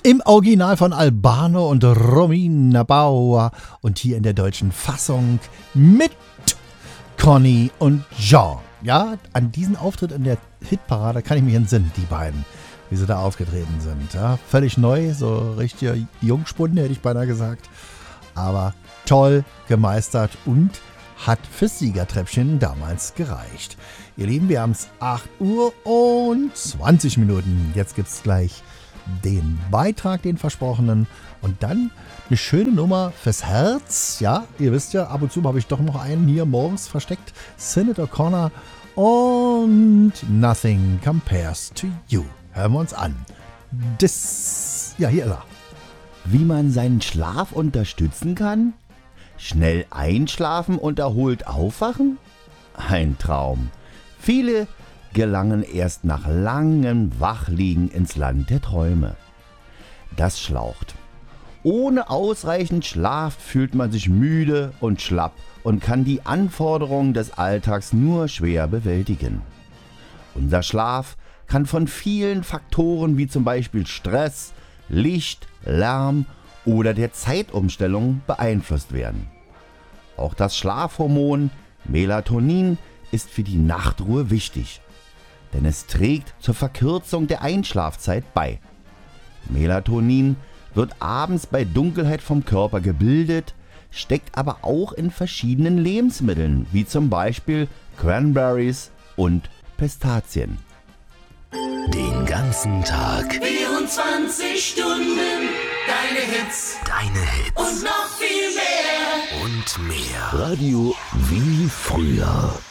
Im Original von Albano und Romina Bauer und hier in der deutschen Fassung mit Conny und Jean. Ja, an diesen Auftritt in der Hitparade kann ich mich entsinnen, die beiden, wie sie da aufgetreten sind. Ja, völlig neu, so richtiger Jungspunde, hätte ich beinahe gesagt. Aber toll gemeistert und hat fürs Siegertreppchen damals gereicht. Ihr Lieben, wir haben es 8 Uhr und 20 Minuten. Jetzt gibt es gleich den Beitrag, den versprochenen, und dann eine schöne Nummer fürs Herz. Ja, ihr wisst ja, ab und zu habe ich doch noch einen hier morgens versteckt. Sinead O'Connor und Nothing Compares to You. Hören wir uns an. Ja, hier ist er. Wie man seinen Schlaf unterstützen kann? Schnell einschlafen und erholt aufwachen? Ein Traum. Viele gelangen erst nach langem Wachliegen ins Land der Träume. Das schlaucht. Ohne ausreichend Schlaf fühlt man sich müde und schlapp und kann die Anforderungen des Alltags nur schwer bewältigen. Unser Schlaf kann von vielen Faktoren wie zum Beispiel Stress, Licht, Lärm oder der Zeitumstellung beeinflusst werden. Auch das Schlafhormon Melatonin ist für die Nachtruhe wichtig, denn es trägt zur Verkürzung der Einschlafzeit bei. Melatonin wird abends bei Dunkelheit vom Körper gebildet, steckt aber auch in verschiedenen Lebensmitteln, wie zum Beispiel Cranberries und Pistazien. Den ganzen Tag 24 Stunden, deine Hits und noch viel mehr. Und mehr. Radio wie früher.